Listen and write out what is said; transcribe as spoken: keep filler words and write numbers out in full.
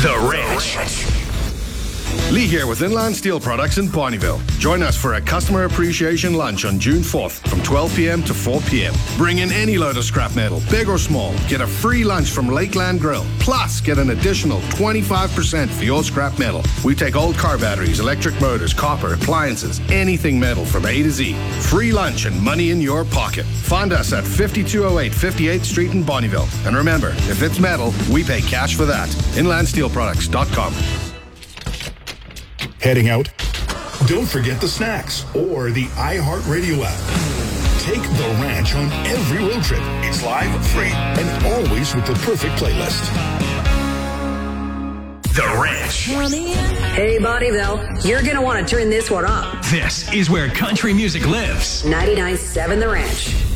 The Ranch. Lee here with Inland Steel Products in Bonnyville. Join us for a customer appreciation lunch on June fourth from twelve p.m. to four p.m. Bring in any load of scrap metal, big or small. Get a free lunch from Lakeland Grill. Plus, get an additional twenty-five percent for your scrap metal. We take old car batteries, electric motors, copper, appliances, anything metal from A to Z. Free lunch and money in your pocket. Find us at fifty-two oh eight fifty-eighth Street in Bonnyville. And remember, if it's metal, we pay cash for that. inland steel products dot com. Heading out? Don't forget the snacks or the iHeartRadio app. Take The Ranch on every road trip. It's live, free, and always with the perfect playlist. The Ranch. Hey, Bonnyville, you're going to want to turn this one up. This is where country music lives. ninety-nine point seven The Ranch.